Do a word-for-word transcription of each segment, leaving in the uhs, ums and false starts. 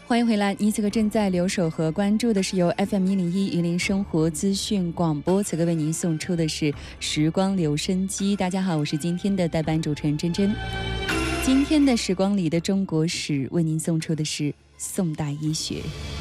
欢迎回来，你此刻正在留守和关注的是由 F M 一零一榆林生活资讯广播，此刻为您送出的是时光留声机。大家好，我是今天的代班主持人珍珍。今天的时光里的中国史，为您送出的是宋代医学。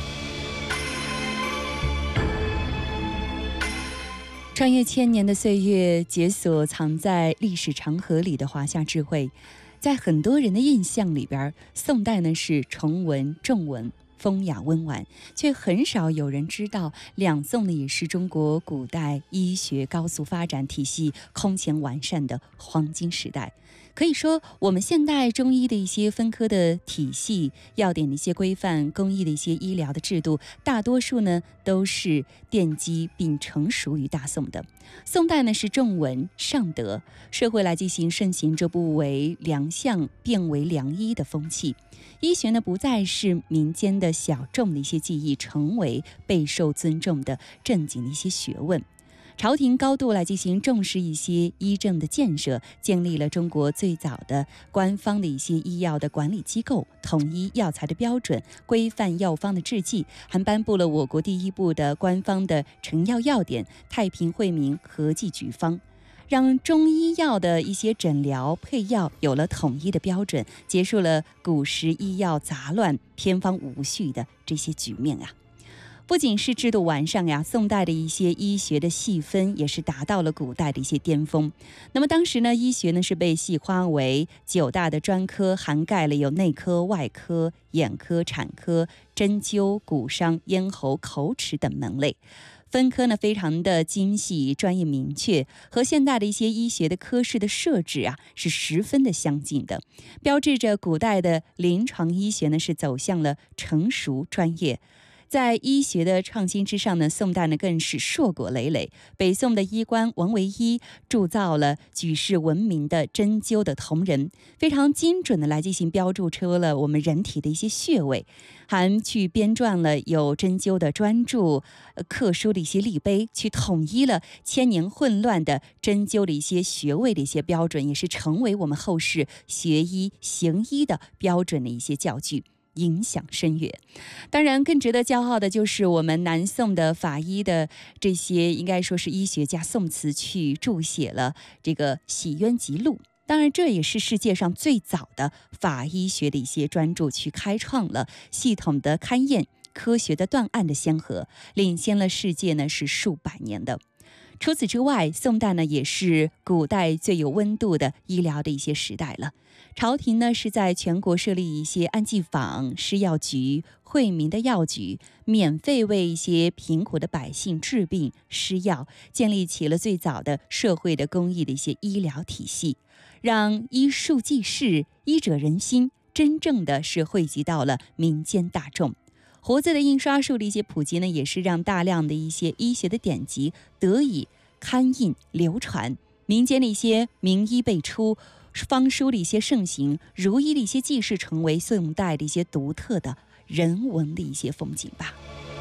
穿越千年的岁月，解锁藏在历史长河里的华夏智慧。在很多人的印象里边，宋代呢是崇文重文，风雅温婉，却很少有人知道两宋呢也是中国古代医学高速发展体系空前完善的黄金时代。可以说，我们现代中医的一些分科的体系、要点的一些规范、工艺的一些医疗的制度，大多数呢都是奠基并成熟于大宋的。宋代呢是重文尚德，社会来进行盛行这不为良相变为良医的风气。医学呢不再是民间的小众的一些技艺，成为备受尊重的正经的一些学问。朝廷高度来进行重视一些医政的建设，建立了中国最早的官方的一些医药的管理机构，统一药材的标准，规范药方的制剂，还颁布了我国第一部的官方的成药药典《太平惠民合剂局方》，让中医药的一些诊疗配药有了统一的标准，结束了古时医药杂乱、偏方无序的这些局面啊。不仅是制度完善呀，宋代的一些医学的细分也是达到了古代的一些巅峰。那么当时呢，医学呢是被细化为九大的专科，涵盖了有内科、外科、眼科、产科、针灸、骨伤、咽喉、口齿等门类。分科呢非常的精细、专业明确，和现代的一些医学的科室的设置啊是十分的相近的，标志着古代的临床医学呢是走向了成熟专业。在医学的创新之上呢，宋代呢更是硕果累累。北宋的医官王维一铸造了举世闻名的针灸的铜人，非常精准的来进行标注出了我们人体的一些穴位，还去编撰了有针灸的专著、刻书的一些历碑，去统一了千年混乱的针灸的一些穴位的一些标准，也是成为我们后世学医行医的标准的一些教具，影响深远。当然更值得骄傲的就是我们南宋的法医的这些应该说是医学家宋慈去注写了这个《洗冤集录》，当然这也是世界上最早的法医学的一些专著，去开创了系统的勘验、科学的断案的先河，领先了世界呢是数百年的。除此之外，宋代呢也是古代最有温度的医疗的一些时代了。朝廷呢是在全国设立一些安济坊、施药局、惠民的药局，免费为一些贫苦的百姓治病施药，建立起了最早的社会的公益的一些医疗体系，让医术济世、医者仁心真正的是惠及到了民间大众。活字的印刷术的一些普及呢，也是让大量的一些医学的典籍得以刊印流传，民间的一些名医辈出，方书的一些盛行，儒医的一些记事，成为宋代的一些独特的人文的一些风景吧。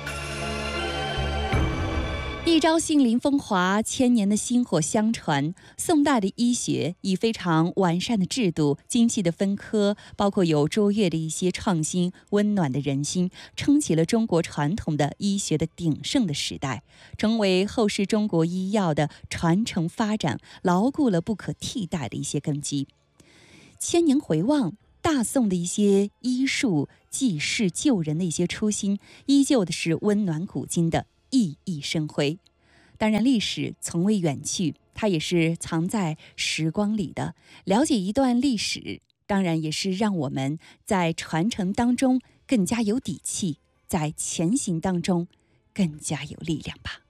一朝杏林风华，千年的薪火相传。宋代的医学以非常完善的制度、精细的分科，包括有卓越的一些创新、温暖的人心，撑起了中国传统的医学的鼎盛的时代，成为后世中国医药的传承发展，牢固了不可替代的一些根基。千年回望，大宋的一些医术、济世救人的一些初心，依旧的是温暖古今的熠熠生辉。当然历史从未远去，它也是藏在时光里的。了解一段历史，当然也是让我们在传承当中更加有底气，在前行当中更加有力量吧。